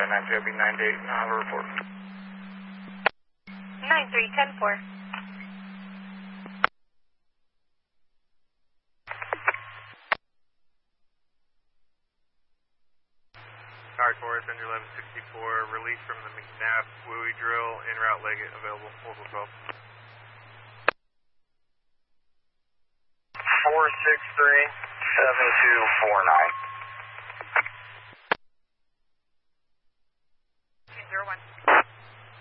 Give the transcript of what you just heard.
93, be 98, have a report. 93, 10-4. Tower Taurus, engine 1164, release from the McNabb WUI drill, en route Leggett, available, local 12. 463-7249. 201.